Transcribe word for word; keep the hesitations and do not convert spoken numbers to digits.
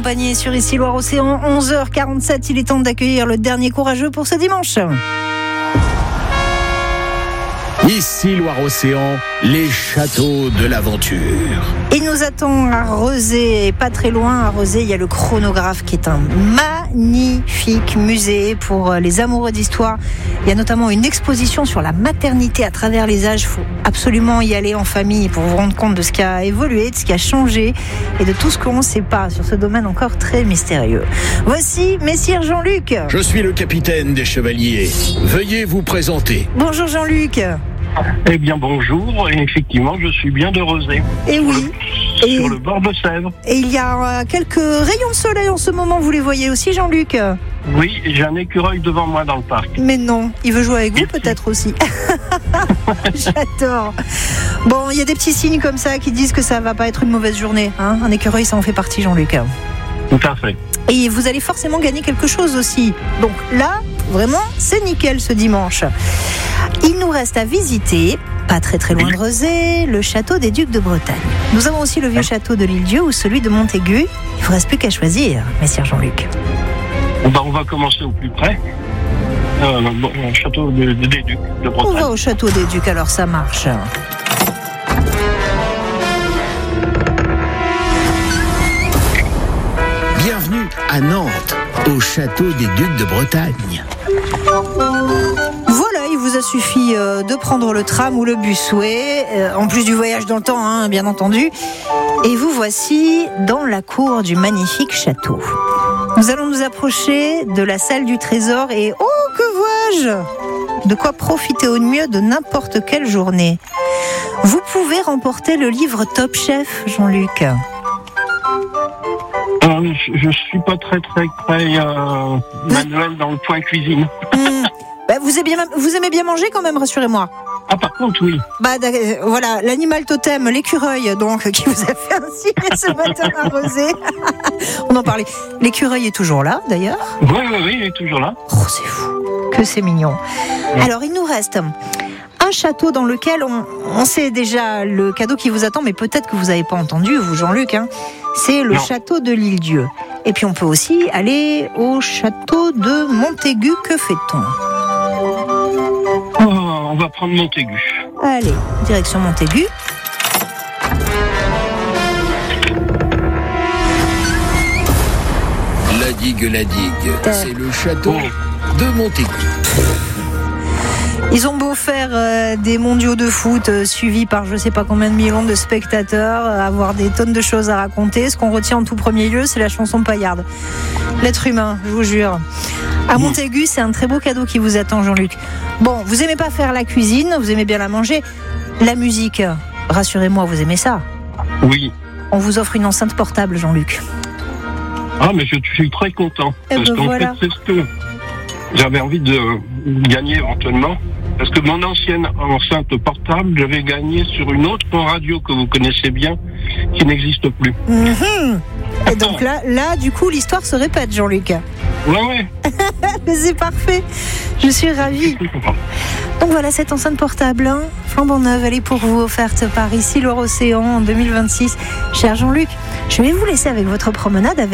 accompagner sur Ici Loire-Océan. onze heures quarante-sept, il est temps d'accueillir le dernier courageux pour ce dimanche. Ici Loire-Océan, les châteaux de l'aventure. Il nous attend à Rezé, et pas très loin. À Rezé, il y a le Chronographe qui est un magnifique musée pour les amoureux d'histoire. Il y a notamment une exposition sur la maternité à travers les âges. Il faut absolument y aller en famille pour vous rendre compte de ce qui a évolué, de ce qui a changé et de tout ce qu'on ne sait pas sur ce domaine encore très mystérieux. Voici Messire Jean-Luc. Je suis le capitaine des chevaliers. Veuillez vous présenter. Bonjour Jean-Luc. Eh bien bonjour, et effectivement je suis bien de Rezé. Et oui. Sur, Et, sur le bord de Sèvres. et il y a euh, quelques rayons de soleil en ce moment, vous les voyez aussi Jean-Luc? Oui, j'ai un écureuil devant moi dans le parc. Mais non, il veut jouer avec vous Et peut-être aussi. J'adore. Bon, il y a des petits signes comme ça qui disent que ça va pas être une mauvaise journée. Hein, un écureuil, ça en fait partie Jean-Luc. Tout à fait. Et vous allez forcément gagner quelque chose aussi. Donc là, vraiment, c'est nickel ce dimanche. Il nous reste à visiter, pas très très loin de Rezé, le château des Ducs de Bretagne. Nous avons aussi le vieux château de l'Île-Dieu ou celui de Montaigu. Il ne vous reste plus qu'à choisir, messire Jean-Luc. Ben, on va commencer au plus près. Euh, bon, le château de, de, des Ducs de Bretagne. On va au château des Ducs, alors ça marche. Bienvenue à Nantes, au château des Ducs de Bretagne. Voilà, il vous a suffi euh, de prendre le tram ou le busway, euh, en plus du voyage dans le temps, hein, bien entendu. Et vous voici dans la cour du magnifique château. Nous allons nous approcher de la salle du trésor et oh, que vois-je ? De quoi profiter au mieux de n'importe quelle journée. Vous pouvez remporter le livre Top Chef, Jean-Luc. Euh, je, je suis pas très très très euh, manuel dans le point cuisine. Mmh. Bah, vous, aimez bien, vous aimez bien manger quand même, rassurez-moi. Ah par contre oui. Bah euh, voilà, l'animal totem, l'écureuil donc qui vous a fait un signe ce matin à Rezé. On en parlait. L'écureuil est toujours là d'ailleurs. Oui oui oui, il est toujours là. Oh c'est fou, que c'est mignon. Alors il nous reste un château dans lequel on, on sait déjà le cadeau qui vous attend, mais peut-être que vous n'avez pas entendu, vous Jean-Luc, hein. C'est le Non. château de l'Île-Dieu. Et puis on peut aussi aller au château de Montaigu. Que fait-on ? Oh, on va prendre Montaigu. Allez, direction Montaigu. La digue, la digue, c'est le château de Montaigu. Ils ont beau faire euh, des mondiaux de foot euh, suivis par je sais pas combien de millions de spectateurs, euh, avoir des tonnes de choses à raconter. Ce qu'on retient en tout premier lieu, c'est la chanson paillarde. L'être humain, je vous jure. À Montaigu, c'est un très beau cadeau qui vous attend, Jean-Luc. Bon, vous aimez pas faire la cuisine, vous aimez bien la manger. La musique, rassurez-moi, vous aimez ça. Oui. On vous offre une enceinte portable, Jean-Luc. Ah mais je suis très content. Eh Parce ben qu'en voilà. fait c'est ce que j'avais envie de gagner éventuellement. Parce que mon ancienne enceinte portable, j'avais gagné sur une autre radio que vous connaissez bien, qui n'existe plus. Mmh. Et donc là, là, du coup, l'histoire se répète, Jean-Luc. Ouais, ouais. C'est parfait. Je suis ravie. Je suis content. Donc voilà, cette enceinte portable, hein, flambant neuve, elle est pour vous, offerte par Ici Loire-Océan en deux mille vingt-six. Cher Jean-Luc, je vais vous laisser avec votre promenade avec